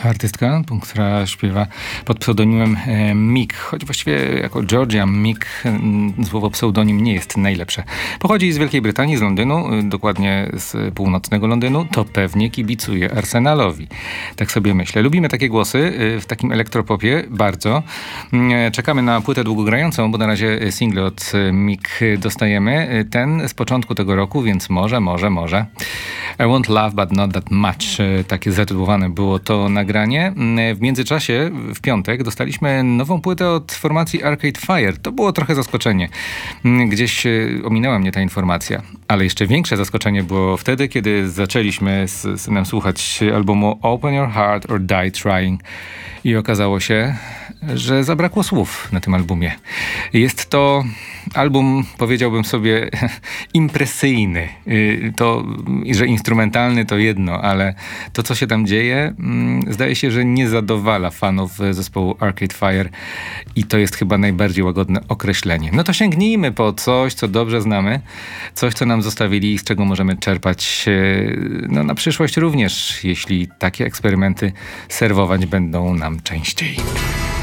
To artystka, która śpiewa pod pseudonimem Mick, choć właściwie jako Georgia Mick słowo pseudonim nie jest najlepsze. Pochodzi z Wielkiej Brytanii, z Londynu, dokładnie z północnego Londynu, to pewnie kibicuje Arsenalowi. Tak sobie myślę. Lubimy takie głosy w takim elektropopie bardzo. Czekamy na płytę długogrającą, bo na razie single od Mick dostajemy. Ten z początku tego roku, więc może. I want love, but not that much. Takie zatytułowane było to nagranie. W międzyczasie, w piątek, dostaliśmy nową płytę od formacji Arcade Fire. To było trochę zaskoczenie. Gdzieś ominęła mnie ta informacja. Ale jeszcze większe zaskoczenie było wtedy, kiedy zaczęliśmy z synem słuchać albumu Open Your Heart or Die Trying. I okazało się, że zabrakło słów na tym albumie. Jest to album, powiedziałbym sobie, impresyjny. To, że instrumentalny to jedno, ale to, co się tam dzieje, zdaje się, że nie zadowala fanów zespołu Arcade Fire i to jest chyba najbardziej łagodne określenie. No to sięgnijmy po coś, co dobrze znamy, coś, co nam zostawili i z czego możemy czerpać na przyszłość również, jeśli takie eksperymenty serwować będą nam częściej.